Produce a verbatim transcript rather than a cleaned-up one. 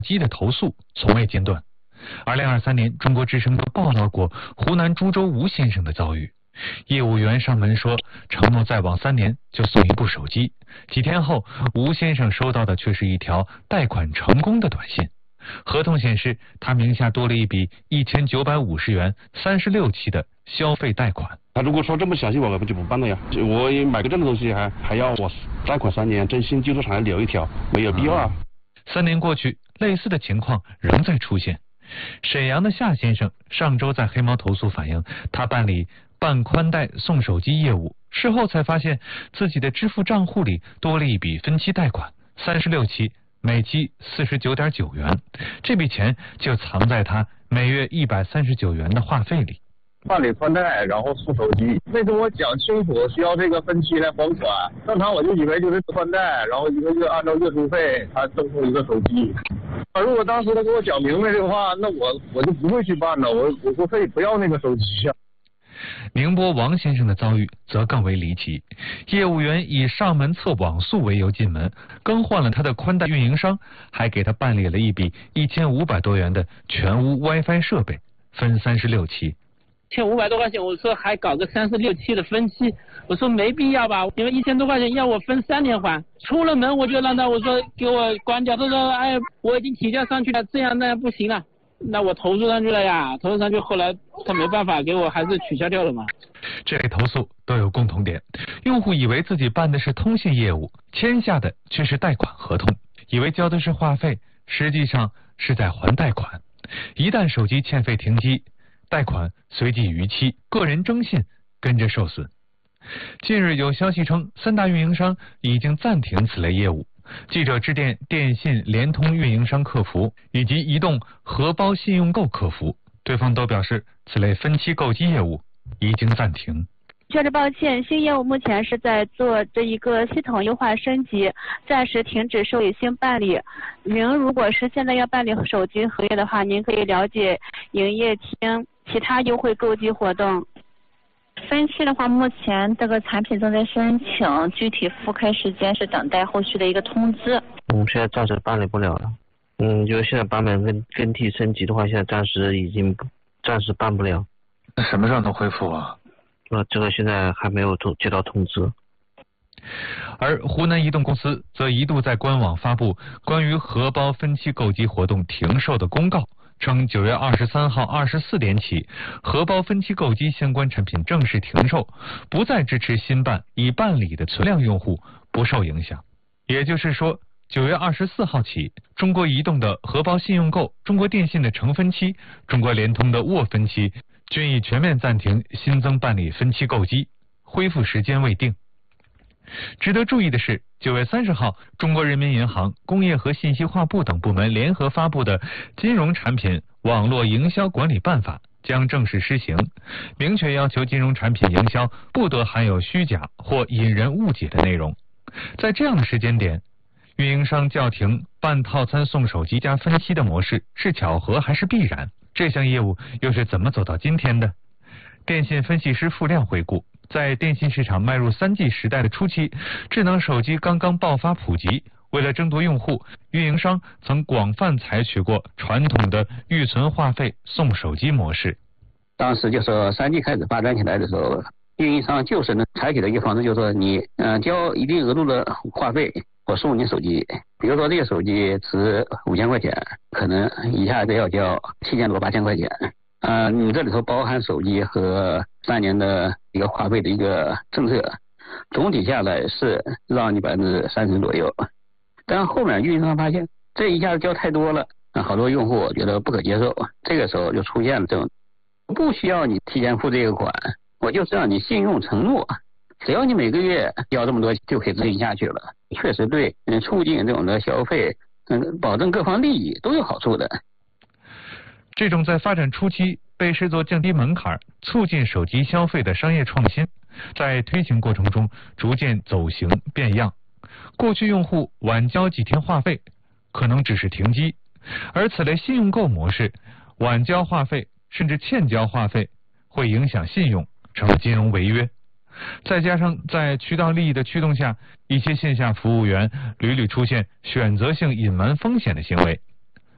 机的投诉从未间断。二零二三年，中国之声都报道过湖南株洲吴先生的遭遇。业务员上门说，承诺再往三年就送一部手机。几天后，吴先生收到的却是一条贷款成功的短信。合同显示，他名下多了一笔一千九百五十元三十六期的消费贷款。 他如果说这么详细，我就不办了呀。我买个这种东西还还要我贷款三年，征信记录上还留一条，没有必要啊。 三年过去，类似的情况仍在出现。沈阳的夏先生上周在黑猫投诉反映，他办理办宽带送手机业务，事后才发现自己的支付账户里多了一笔分期贷款，三十六期，每期四十九点九元，这笔钱就藏在他每月一百三十九元的话费里。 办理宽带，然后送手机，没跟我讲清楚需要这个分期来还款。正常我就以为就是宽带，然后一个月按照月租费，他赠送一个手机。如果当时他给我讲明白的话，那我我就不会去办了，我我说可以不要那个手机啊。 宁波王先生的遭遇则更为离奇，业务员以上门测网速为由进门，更换了他的宽带运营商，还给他办理了一笔一千五百多元的全屋 WiFi 设备，分三十六期。 一千五百多块钱，我说还搞个三十六期的分期，我说没必要吧，因为一千多块钱要我分三年还。出了门我就让他我说给我关掉，他说哎我已经提交上去了，这样那样不行了。那我投诉上去了呀，投诉上去后来他没办法给我还是取消掉了嘛。 这类投诉都有共同点，用户以为自己办的是通信业务，签下的却是贷款合同，以为交的是话费，实际上是在还贷款。一旦手机欠费停机，贷款随即逾期，个人征信跟着受损。近日有消息称，三大运营商已经暂停此类业务。记者致电电信、联通运营商客服以及移动荷包信用购客服，对方都表示此类分期购机业务已经暂停。 确实抱歉，新业务目前是在做这一个系统优化升级，暂时停止受理新办理。您如果是现在要办理手机合约的话，您可以了解营业厅其他优惠购机活动。 分期的话，目前这个产品正在申请，具体复开时间是等待后续的一个通知。 嗯，现在暂时办理不了了。嗯，就是现在版本跟更替升级的话，现在暂时已经暂时办不了。 那什么时候能恢复啊？ 呃，这个现在还没有接到通知。 而湖南移动公司则一度在官网发布关于荷包分期购机活动停售的公告，称九月二十三号二十四点起，荷包分期购机相关产品正式停售，不再支持新办已办理的存量用户不受影响。也就是说，九月二十四号起，中国移动的荷包信用购、中国电信的成分期、中国联通的握分期均已全面暂停新增办理分期购机，恢复时间未定。值得注意的是，九月三十号，中国人民银行、工业和信息化部等部门联合发布的《金融产品网络营销管理办法》将正式施行，明确要求金融产品营销不得含有虚假或引人误解的内容。在这样的时间点，运营商叫停办套餐送手机加分期的模式是巧合还是必然？这项业务又是怎么走到今天的？电信分析师付亮回顾，在电信市场迈入 三 G 时代的初期，智能手机刚刚爆发普及，为了争夺用户，运营商曾广泛采取过传统的预存话费送手机模式。 当时就说 三 G 开始发展起来的时候，运营商就是呢采取的一个方式，就是说你嗯、呃、交一定额度的话费，我送你手机。比如说这个手机值五千块钱，可能一下子要交七千多八千块钱。呃，你这里头包含手机和三年的一个话费的一个政策，总体下来是让你百分之三十左右。但后面运营商发现这一下子交太多了，好多用户觉得不可接受，这个时候就出现了这种不需要你提前付这个款，我就是让你信用承诺，只要你每个月交这么多就可以执行下去了，确实对嗯促进这种的消费，嗯保证各方利益都有好处的。 这种在发展初期被视作降低门槛、促进手机消费的商业创新，在推行过程中逐渐走形变样。过去用户晚交几天话费可能只是停机，而此类信用购模式，晚交话费甚至欠交话费会影响信用，成了金融违约。再加上在渠道利益的驱动下，一些线下服务员屡屡出现选择性隐瞒风险的行为，